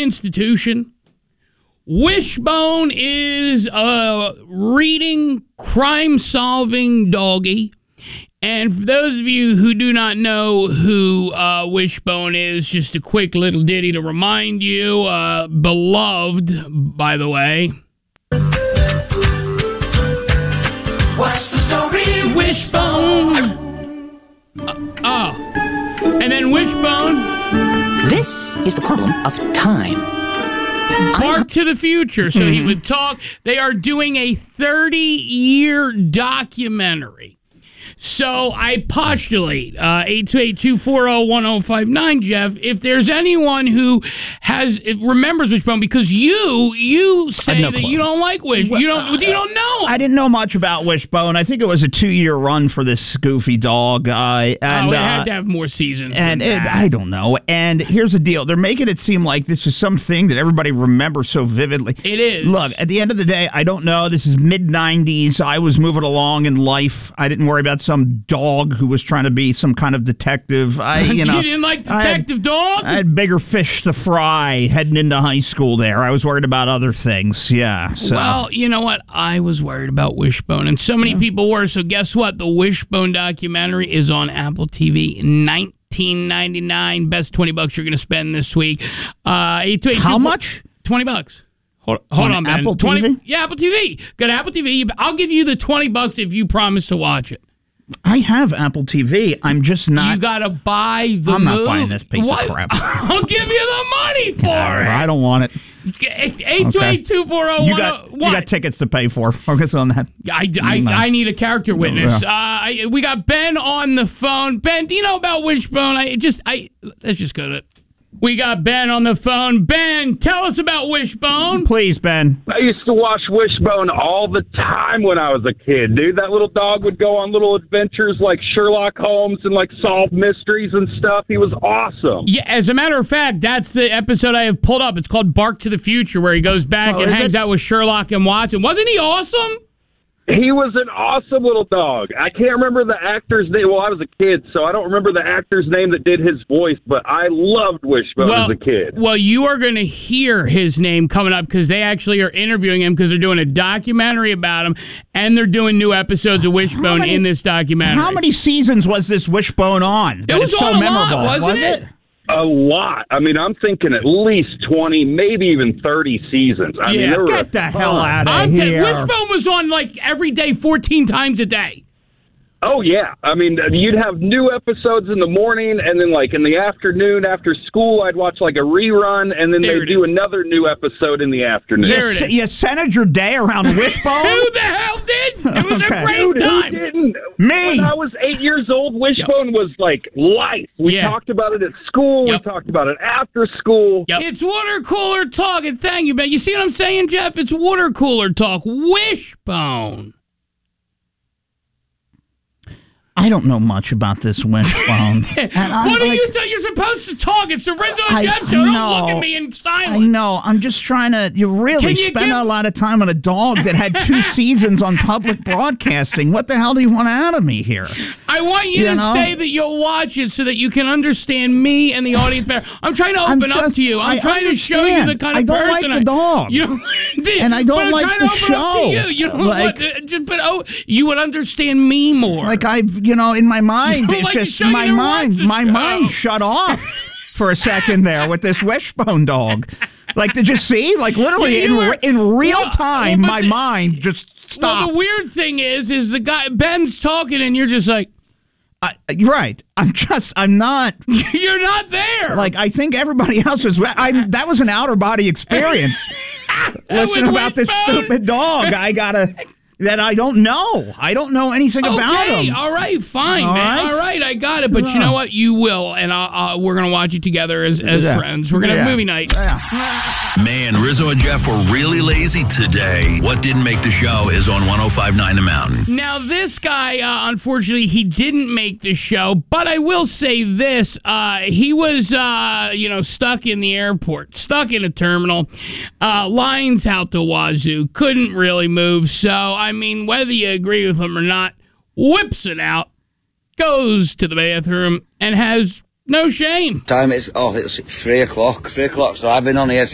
institution. Wishbone is a reading, crime-solving doggy. And for those of you who do not know who Wishbone is, just a quick little ditty to remind you. Beloved, by the way. What's the story? Wishbone. And then Wishbone. This is the problem of time. Bart to the future. So he would talk. They are doing a 30-year documentary. So I postulate, 828-240-1059, Jeff, if there's anyone who remembers Wishbone, because you say that you don't like Wishbone. You don't know. I didn't know much about Wishbone. I think it was a 2-year run for this goofy dog. It had to have more seasons. I don't know. And here's the deal. They're making it seem like this is something that everybody remembers so vividly. It is. Look, at the end of the day, I don't know. This is mid-90s. I was moving along in life. I didn't worry about some dog who was trying to be some kind of detective. You didn't like Detective Dog? I had bigger fish to fry heading into high school there. I was worried about other things. Yeah. So. Well, you know what? I was worried about Wishbone, and so many people were. So guess what? The Wishbone documentary is on Apple TV. $19.99. Best $20 you're going to spend this week. How much? $20. Hold on, man. Apple TV? Yeah, Apple TV. Go to Apple TV. I'll give you the $20 if you promise to watch it. I have Apple TV. I'm just not. You gotta buy the I'm not buying this piece of crap. I'll give you the money for it. I don't want it. 828-240-1059. You got tickets to pay for. Focus on that. I need a character witness. Yeah. We got Ben on the phone. Ben, do you know about Wishbone? Let's just go to it. We got Ben on the phone. Ben, tell us about Wishbone. Please, Ben. I used to watch Wishbone all the time when I was a kid, dude. That little dog would go on little adventures like Sherlock Holmes and like solve mysteries and stuff. He was awesome. Yeah, as a matter of fact, that's the episode I have pulled up. It's called Bark to the Future, where he goes back and hangs out with Sherlock and Watson. Wasn't he awesome? He was an awesome little dog. I can't remember the actor's name. Well, I was a kid, so I don't remember the actor's name that did his voice, but I loved Wishbone as a kid. Well, you are going to hear his name coming up because they actually are interviewing him because they're doing a documentary about him, and they're doing new episodes of Wishbone in this documentary. How many seasons was this Wishbone on? It was so memorable, wasn't it? A lot. I mean, I'm thinking at least 20, maybe even 30 seasons. I mean, get the hell out of here. Wishbone was on like every day, 14 times a day. Oh, yeah. I mean, you'd have new episodes in the morning, and then, like, in the afternoon after school, I'd watch, like, a rerun, and then they'd do another new episode in the afternoon. You centered your day around Wishbone? Who the hell did? It was a great time. Who didn't? Me. When I was 8 years old, Wishbone was, like, life. We talked about it at school. We talked about it after school. It's water cooler talk, and thank you, man. You see what I'm saying, Jeff? It's water cooler talk. Wishbone. I don't know much about this Wishbone. What are you doing? You're supposed to talk. It's the Rizzo and Jeff show. Don't look at me in silence. I know. I'm just trying to. You really spend a lot of time on a dog that had 2 seasons on public broadcasting. What the hell do you want out of me here? I want you to say that you'll watch it so that you can understand me and the audience better. I'm trying to open up to you. I'm trying to show you the kind of person I don't like the dog. And I don't like the show. You would understand me more. Like in my mind, it's just my mind shut off for a second there with this Wishbone dog. Like, did you see? Like, literally in real time, my mind just stopped. Well, the weird thing is the guy, Ben's talking, and you're just like, right. I'm not. You're not there. Like, I think everybody else is. That was an outer body experience. Listen about this stupid dog. That I don't know. I don't know anything about him. All right, fine, man. All right, I got it. But you know what? You will, and we're going to watch it together as friends. We're going to have movie night. Man, Rizzo and Jeff were really lazy today. What didn't make the show is on 105.9 The Mountain. Now, this guy, unfortunately, he didn't make the show. But I will say this. He was, stuck in the airport, stuck in a terminal. Lines out the wazoo. Couldn't really move. So, I mean, whether you agree with him or not, whips it out, goes to the bathroom, and has no shame. Time is, it's 3 o'clock. 3 o'clock, so I've been on here